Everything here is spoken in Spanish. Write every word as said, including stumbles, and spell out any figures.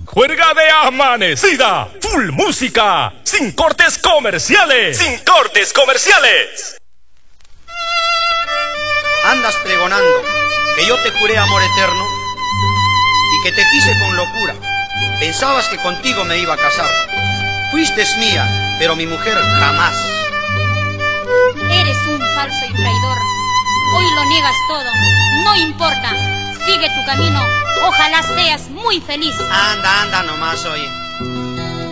Juerga de amanecida, full música, sin cortes comerciales, sin cortes comerciales. Andas pregonando que yo te juré amor eterno y que te quise con locura. Pensabas que contigo me iba a casar. Fuiste mía, pero mi mujer jamás. Eres un falso y traidor. Hoy lo niegas todo. No importa. Sigue tu camino. Ojalá seas muy feliz. Anda, anda nomás, oye.